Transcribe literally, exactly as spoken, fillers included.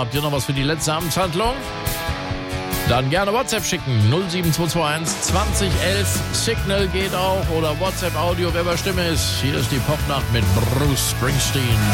Habt ihr noch was für die letzte Amtshandlung? Dann gerne WhatsApp schicken. null sieben zwei zwei eins zwanzig elf. Signal geht auch oder WhatsApp Audio, wer bei Stimme ist. Hier ist die Popnacht mit Bruce Springsteen.